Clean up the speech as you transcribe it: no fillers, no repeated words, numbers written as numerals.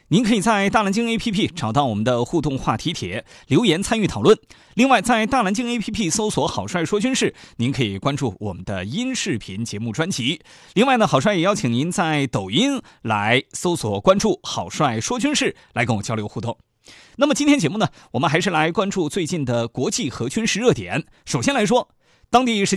您可以在大蓝鲸 APP 找到我们的互动话题帖，留言参与讨论。另外，在大蓝鲸 APP 搜索郝帅说军事，您可以关注我们的音视频节目专辑。另外呢，郝帅也邀请您在抖音来搜索关注郝帅说军事，来跟我交流互动。那么今天节目呢，我们还是来关注最近的国际和军事热点。首先来说，当地时